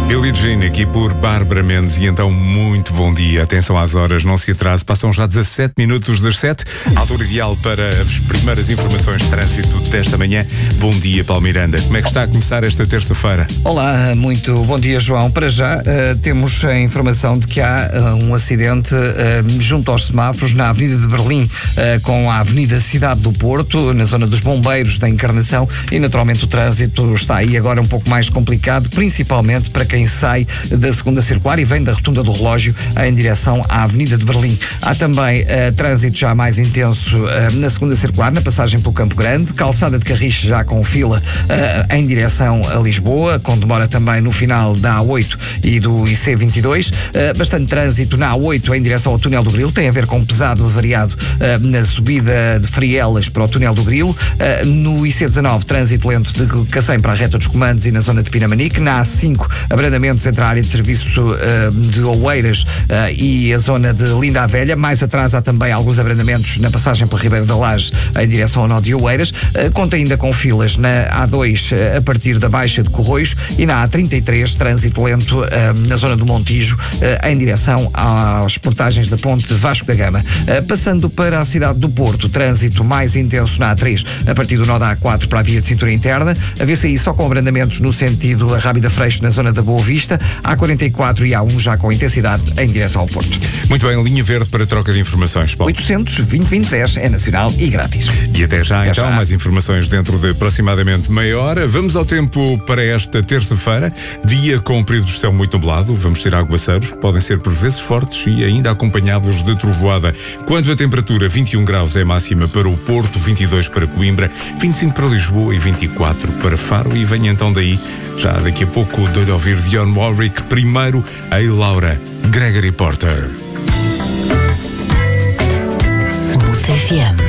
Billie Jean aqui por Bárbara Mendes e então muito bom dia. Atenção às horas, não se atrase, passam já 17 minutos das 7, altura ideal para as primeiras informações de trânsito desta manhã. Bom dia, Paulo Miranda. Como é que está a começar esta terça-feira? Olá, muito bom dia, João. Para já temos a informação de que há um acidente junto aos semáforos na Avenida de Berlim com a Avenida Cidade do Porto, na zona dos Bombeiros da Encarnação, e naturalmente o trânsito está aí agora um pouco mais complicado, principalmente para quem sai da segunda circular e vem da Rotunda do Relógio em direção à Avenida de Berlim. Há também trânsito já mais intenso na segunda circular, na passagem pelo Campo Grande, calçada de Carris já com fila em direção a Lisboa, com demora também no final da A8 e do IC22. Bastante trânsito na A8 em direção ao Túnel do Grilo, tem a ver com pesado variado na subida de Frielas para o Túnel do Grilo. No IC19, trânsito lento de Cacém para a reta dos Comandos e na zona de Pinamanique. Na A5, abrandamentos entre a área de serviço de Oeiras e a zona de Linda a Velha. Mais atrás há também alguns abrandamentos na passagem pela Ribeira da Laje em direção ao nó de Oeiras. Conta ainda com filas na A2 a partir da Baixa de Corroios e na A33 trânsito lento na zona do Montijo em direção às portagens da Ponte Vasco da Gama. Passando para a cidade do Porto, trânsito mais intenso na A3 a partir do nó da A4 para a via de cintura interna. A VCI só com abrandamentos no sentido a Rábida Freixo na zona da Boa Vista. A44 e A1 já com intensidade em direção ao Porto. Muito bem, linha verde para troca de informações, Paulo. 800-2020-10 é nacional e grátis. E até já, então, mais informações dentro de aproximadamente meia hora. Vamos ao tempo para esta terça-feira. Dia com período de céu muito nublado. Vamos ter aguaceiros, que podem ser por vezes fortes e ainda acompanhados de trovoada. Quanto à temperatura, 21 graus é a máxima para o Porto, 22 para Coimbra, 25 para Lisboa e 24 para Faro. E venha então daí, já daqui a pouco, de ouvir Dionne Warwick. Primeiro, a Laura Gregory Porter. Smooth FM.